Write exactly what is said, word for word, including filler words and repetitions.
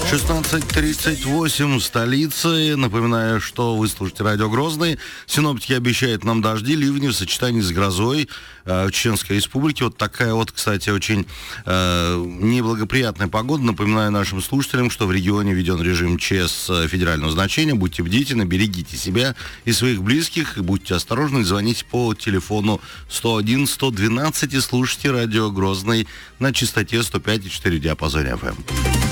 шестнадцать тридцать восемь в столице. Напоминаю, что вы слушаете радио Грозный. Синоптики обещают нам дожди, ливни в сочетании с грозой э, в Чеченской Республике. Вот такая вот, кстати, очень э, неблагоприятная погода. Напоминаю нашим слушателям, что в регионе введен режим ЧС федерального значения. Будьте бдительны, берегите себя и своих близких. И будьте осторожны, звоните по телефону сто один сто двенадцать и слушайте радио Грозный на частоте сто пять и четыре диапазоне эф эм.